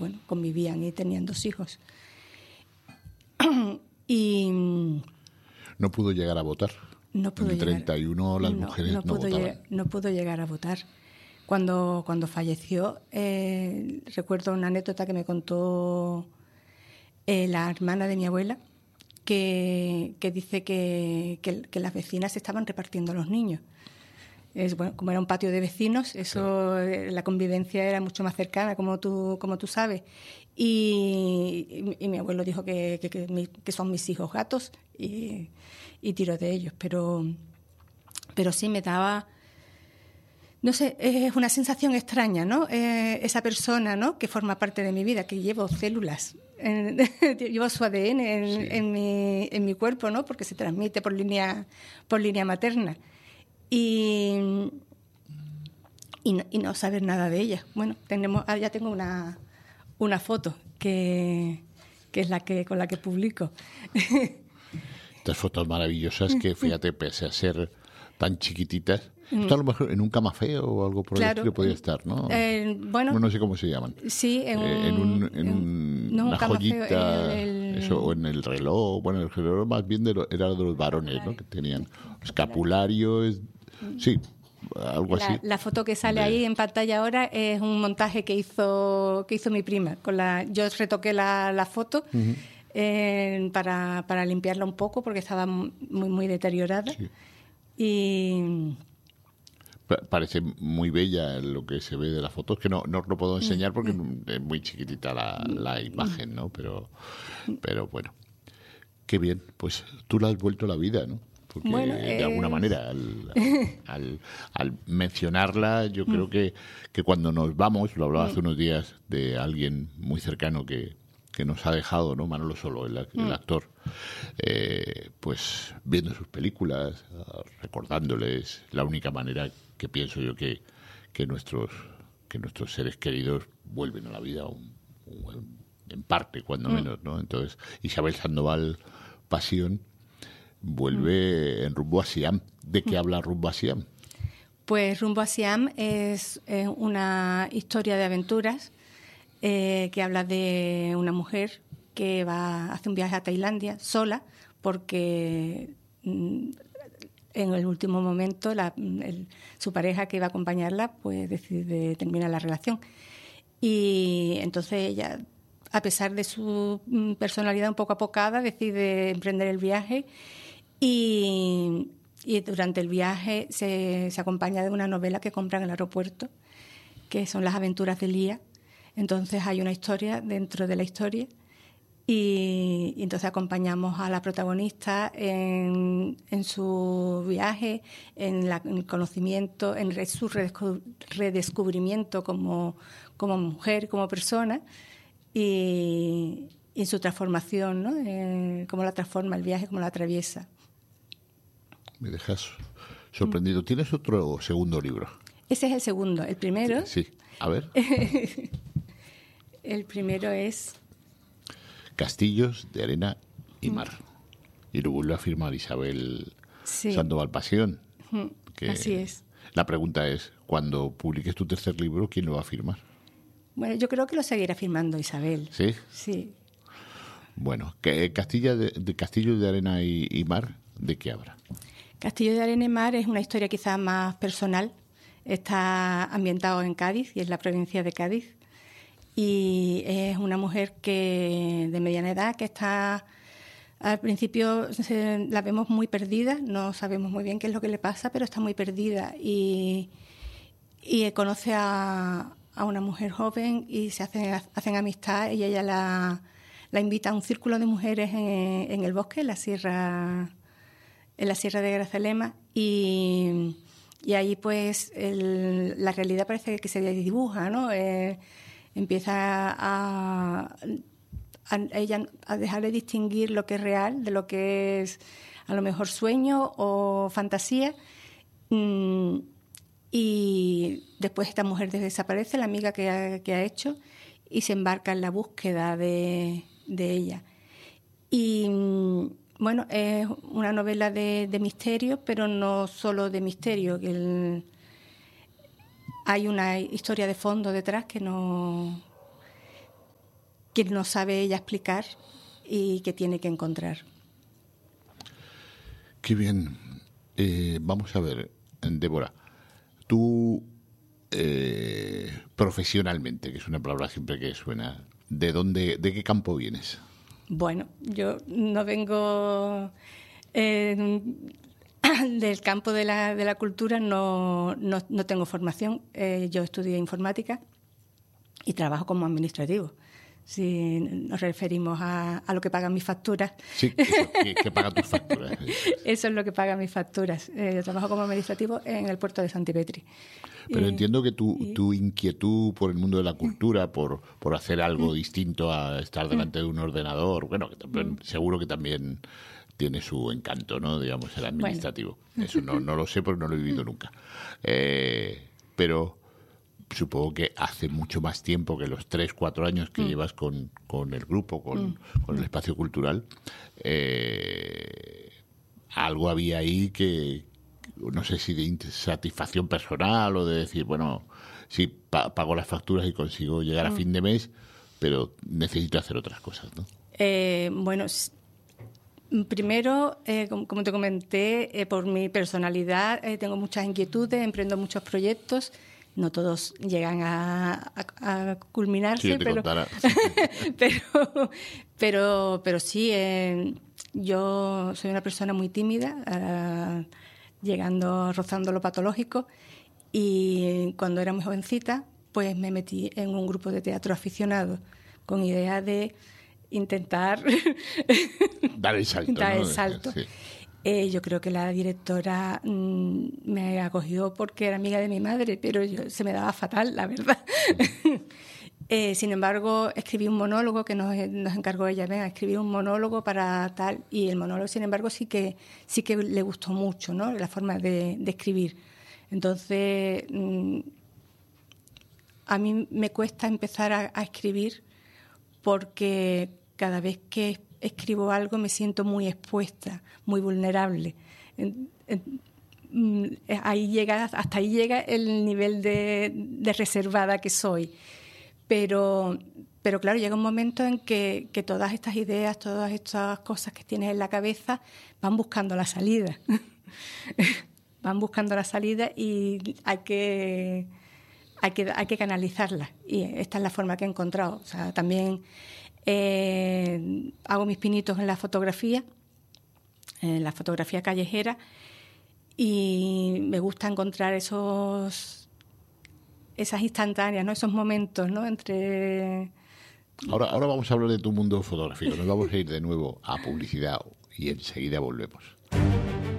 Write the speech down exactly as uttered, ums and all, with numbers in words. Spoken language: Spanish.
bueno, convivían y tenían dos hijos. y no pudo llegar a votar. No pudo en el treinta y uno llegar, las no, mujeres no, no pudo votaban. Llegar, no pudo llegar a votar. Cuando, cuando falleció, eh, recuerdo una anécdota que me contó eh, la hermana de mi abuela, que, que dice que, que, que las vecinas se estaban repartiendo a los niños. Es, bueno, como era un patio de vecinos, eso, claro. La convivencia era mucho más cercana, como tú, como tú sabes. Y, y, y mi abuelo dijo que, que, que, mi, que son mis hijos gatos y, y tiró de ellos. Pero, pero sí me daba... No sé, es una sensación extraña, ¿no? Eh, esa persona, ¿no?, que forma parte de mi vida, que llevo células, en, llevo su A D N en, sí. en, mi, en mi cuerpo, ¿no?, porque se transmite por línea, por línea materna. Y, y, no, y no saber nada de ella. Bueno, tenemos, ya tengo una, una foto que, que es la que con la que publico. Estas fotos maravillosas que, fíjate, pese a ser tan chiquititas, esto a lo mejor en un camafeo o algo por el claro, estilo podía estar, ¿no? Eh, bueno, no, no sé cómo se llaman. Sí, en, eh, en, un, en, en un, no una camafeo, joyita, el, el... eso, o en el reloj. Bueno, el reloj más bien de lo, era de los varones, ¿no?, que tenían escapularios, sí, algo la, así. La foto que sale de... ahí en pantalla ahora es un montaje que hizo que hizo mi prima. Con la, yo retoqué la, la foto uh-huh. eh, para, para limpiarla un poco porque estaba muy, muy deteriorada. Sí. Y... Parece muy bella lo que se ve de la foto. Es que no, no lo puedo enseñar porque es muy chiquitita la, la imagen, ¿no? Pero, pero bueno, qué bien. Pues tú la has vuelto a la vida, ¿no? Porque bueno, de eh... alguna manera, al, al, al mencionarla, yo creo que, que cuando nos vamos, lo hablaba hace unos días de alguien muy cercano que, que nos ha dejado, ¿no?, Manolo Solo, el, el actor, eh, pues viendo sus películas, recordándoles, la única manera que pienso yo que, que nuestros que nuestros seres queridos vuelven a la vida, un, un, en parte, cuando menos, ¿no? Entonces, Isabel Sandoval Pasión vuelve en Rumbo a Siam. ¿De qué habla Rumbo a Siam? Pues Rumbo a Siam es, es una historia de aventuras eh, que habla de una mujer que va hace un viaje a Tailandia sola porque mm, en el último momento la, el, su pareja que iba a acompañarla pues decide terminar la relación. Y entonces ella, a pesar de su personalidad un poco apocada, decide emprender el viaje y, y durante el viaje se, se acompaña de una novela que compra en el aeropuerto, que son Las aventuras de Lía. Entonces hay una historia dentro de la historia y, y entonces acompañamos a la protagonista en, en su viaje, en, la, en el conocimiento, en su redescubrimiento como, como mujer, como persona y, y en su transformación, ¿no? Eh, cómo la transforma el viaje, cómo la atraviesa. Me dejas sorprendido. ¿Tienes otro segundo libro? Ese es el segundo. El primero... Sí, a ver. El primero es... Castillos de arena y mar. Y lo vuelve a firmar Isabel sí. Sandoval Pasión. Que así es. La pregunta es, cuando publiques tu tercer libro, ¿quién lo va a firmar? Bueno, yo creo que lo seguirá firmando Isabel. ¿Sí? Sí. Bueno, ¿qué, Castilla de, de Castillos de arena y, y mar, ¿de qué habrá? Castillo de arena y mar es una historia quizás más personal. Está ambientado en Cádiz y es la provincia de Cádiz. Y es una mujer que de mediana edad que está, al principio se, la vemos muy perdida, no sabemos muy bien qué es lo que le pasa, pero está muy perdida y, y conoce a, a una mujer joven y se hacen, hacen amistad y ella la, la invita a un círculo de mujeres en, en el bosque, en la sierra, en la sierra de Grazalema y, y ahí pues el, la realidad parece que se dibuja, ¿no? Eh, empieza a, a ella a dejar de distinguir lo que es real de lo que es a lo mejor sueño o fantasía mm, y después esta mujer desaparece, la amiga que ha, que ha hecho y se embarca en la búsqueda de, de ella y bueno, es una novela de, de misterio, pero no solo de misterio, que el hay una historia de fondo detrás que no que no sabe ella explicar y que tiene que encontrar. Qué bien. Eh, vamos a ver, Débora, tú eh, profesionalmente, que es una palabra siempre que suena, ¿de dónde, de qué campo vienes? Bueno, yo no vengo eh, del campo de la, de la cultura, no, no, no tengo formación. Eh, yo estudié informática y trabajo como administrativo. Si nos referimos a, a lo que pagan mis facturas. Sí, eso, que, que pagan tus facturas. Eso es lo que pagan mis facturas. Eh, yo trabajo como administrativo en el puerto de Santipetri. Pero y, entiendo que tu, y... tu inquietud por el mundo de la cultura, por, por hacer algo distinto a estar delante de un ordenador, bueno, que también, seguro que también tiene su encanto, ¿no? Digamos, el administrativo. Bueno. Eso no, no lo sé porque no lo he vivido nunca. Eh, pero... supongo que hace mucho más tiempo que los tres, cuatro años que mm. llevas con, con el grupo, con, mm. con el espacio cultural, eh, algo había ahí que, no sé si de insatisfacción personal o de decir, bueno, sí, pa- pago las facturas y consigo llegar a mm. fin de mes, pero necesito hacer otras cosas, ¿no? Eh, bueno, primero, eh, como, como te comenté, eh, por mi personalidad eh, tengo muchas inquietudes, emprendo muchos proyectos. No todos llegan a, a, a culminarse, sí, pero, pero, pero, pero sí, eh, yo soy una persona muy tímida, eh, llegando, rozando lo patológico, y cuando era muy jovencita, pues me metí en un grupo de teatro aficionado con idea de intentar dar el salto. dar ¿no? el salto. Sí. Eh, yo creo que la directora mmm, me acogió porque era amiga de mi madre, pero yo, se me daba fatal, la verdad. eh, sin embargo, escribí un monólogo que nos, nos encargó ella, venga, escribí un monólogo para tal, y el monólogo, sin embargo, sí que sí que le gustó mucho, ¿no? La forma de, de escribir. Entonces, mmm, a mí me cuesta empezar a, a escribir porque cada vez que escribo algo me siento muy expuesta, muy vulnerable. Ahí llega, hasta ahí llega el nivel de, de reservada que soy. Pero, pero claro, llega un momento en que, que todas estas ideas, todas estas cosas que tienes en la cabeza van buscando la salida. Van buscando la salida y hay que, hay que, hay que canalizarlas. Y esta es la forma que he encontrado. O sea, también... Eh, hago mis pinitos en la fotografía, en la fotografía callejera, y me gusta encontrar esos esas instantáneas, ¿no? Esos momentos, ¿no? Entre... Ahora, ahora vamos a hablar de tu mundo fotográfico. Nos vamos a ir de nuevo a publicidad y enseguida volvemos.